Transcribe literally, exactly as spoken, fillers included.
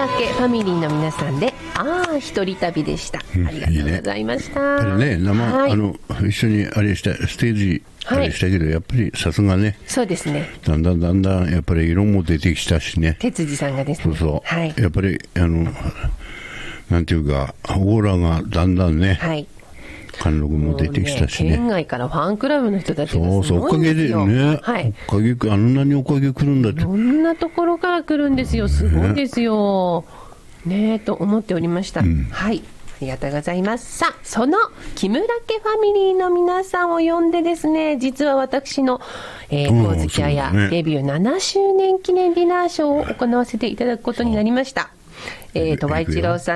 村家ファミリーの皆さんでああ一人旅でした、うん、ありがとうございました。 いいね、やっぱりね生、はい、あの一緒にあれしたステージあれしたけど、はい、やっぱりさすがね、 そうですね、 だんだんだんだんやっぱり色も出てきたしね、 哲司さんがですね、 そうそう、 はい、 やっぱりあのなんていうかオーラがだんだんね、はい、貫禄も出てきたしね、 県外からファンクラブの人たちがすごいんですよ。 そうそう、おかげでね、はい、おかげあんなにおかげ来るんだって、いろんなところから来るんですよ、すごいですよねえと思っておりました、うん、はい、ありがとうございます。さあ、その木村家ファミリーの皆さんを呼んでですね、実は私のえー、神月綾、ね、デビューななしゅうねん記念ディナーショーを行わせていただくことになりました。えー、鳥羽一郎さん、